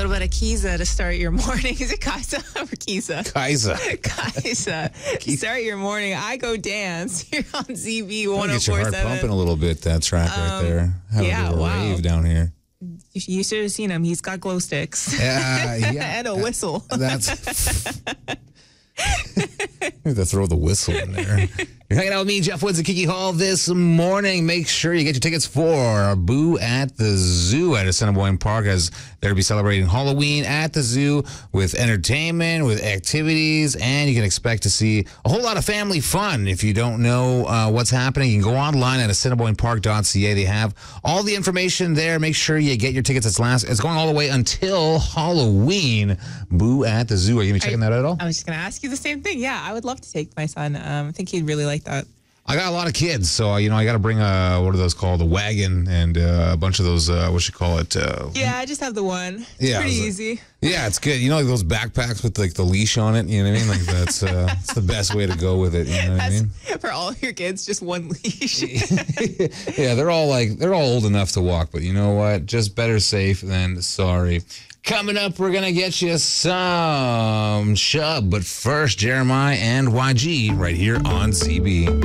little bit of Kiza to start your morning. Is it Kiza or Kiza? Kiza. Kiza. Start your morning. I go dance here on ZB 104.7. Get your heart pumping a little bit, that track right there. Have a rave down here. You should have seen him. He's got glow sticks. Yeah. And a whistle. That's... You have to throw the whistle in there. You're hanging out with me, Jeff Woods, and Kiki Hall this morning. Make sure you get your tickets for Boo at the Zoo at Assiniboine Park, as they're to be celebrating Halloween at the zoo with entertainment, with activities, and you can expect to see a whole lot of family fun. If you don't know what's happening, you can go online at AssiniboinePark.ca. They have all the information there. Make sure you get your tickets. It's going all the way until Halloween. Boo at the Zoo. Are you going to be checking that out at all? I was just going to ask you the same thing. Yeah, I would love to take my son. I think he'd really like that. I got a lot of kids, so I got to bring what are those called? A wagon and a bunch of those. What you call it? Yeah, I just have the one. It's pretty easy. Yeah, it's good. You know, like those backpacks with like the leash on it. You know what I mean? Like that's it's the best way to go with it. You know what I mean? For all of your kids, just one leash. Yeah, they're all old enough to walk, but you know what? Just better safe than sorry. Coming up, we're going to get you some Shub. But first, Jeremiah and YG right here on ZB.